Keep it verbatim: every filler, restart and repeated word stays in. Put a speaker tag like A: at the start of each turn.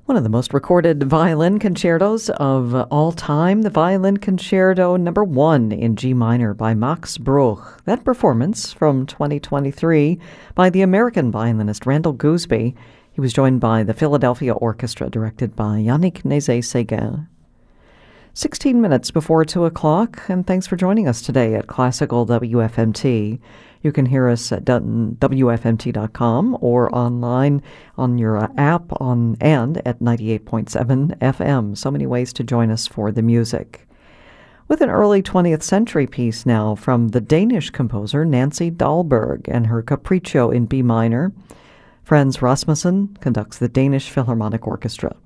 A: One of the most recorded violin concertos of all time, the Violin Concerto Number One in G minor by Max Bruch. That performance from twenty twenty-three by the American violinist Randall Gooseby. He was joined by the Philadelphia Orchestra, directed by Yannick Nézet-Séguin. sixteen minutes before two o'clock, and thanks for joining us today at Classical W F M T. You can hear us at W F M T dot com or online on your app on and at ninety-eight point seven F M. So many ways to join us for the music. With an early twentieth century piece now from the Danish composer Nancy Dahlberg and her Capriccio in B minor. Frans Rasmussen conducts the Danish Philharmonic Orchestra.